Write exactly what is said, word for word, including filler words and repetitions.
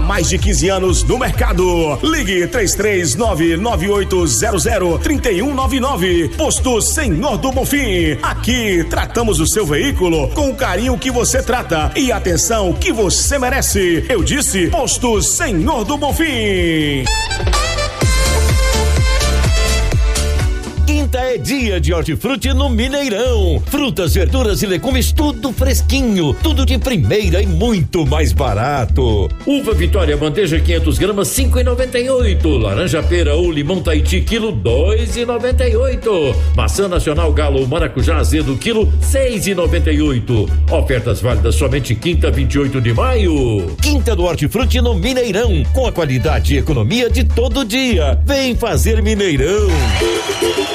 mais de quinze anos no mercado. Ligue três três nove nove oito zero zero três um nove nove. Posto Senhor do Bonfim. Aqui tratamos o seu veículo com o carinho que você trata e atenção que você merece. Eu disse Posto Senhor do Bonfim. Quinta é dia de hortifruti no Mineirão. Frutas, verduras e legumes, tudo fresquinho, tudo de primeira e muito mais barato. Uva Vitória, bandeja quinhentas gramas, cinco e noventa e oito. Laranja pera ou limão Tahiti, quilo, dois e noventa e oito. Maçã nacional galo ou maracujá azedo, quilo, seis e noventa e oito. Ofertas válidas somente quinta, vinte e oito de maio. Quinta do hortifruti no Mineirão, com a qualidade e economia de todo dia. Vem fazer Mineirão.